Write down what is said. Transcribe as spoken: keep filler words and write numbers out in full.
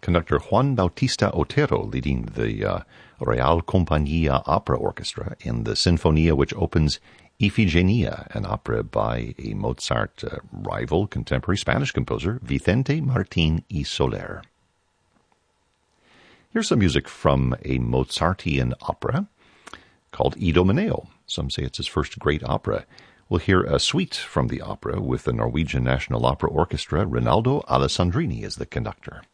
conductor Juan Bautista Otero leading the uh, Real Compañía Opera Orchestra in the Sinfonia which opens Ifigenia, an opera by a Mozart uh, rival contemporary Spanish composer, Vicente Martín y Soler. Here's some music from a Mozartian opera called Idomeneo. Some say it's his first great opera. We'll hear a suite from the opera with the Norwegian National Opera Orchestra. Rinaldo Alessandrini is the conductor.